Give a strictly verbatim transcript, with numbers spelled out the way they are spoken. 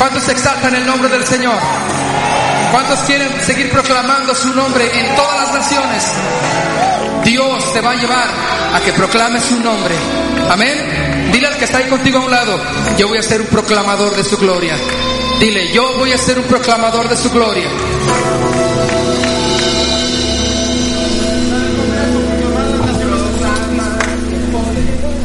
¿Cuántos exaltan el nombre del Señor? ¿Cuántos quieren seguir proclamando su nombre en todas las naciones? Dios te va a llevar a que proclames su nombre. Amén. Dile al que está ahí contigo a un lado: yo voy a ser un proclamador de su gloria. Dile: yo voy a ser un proclamador de su gloria.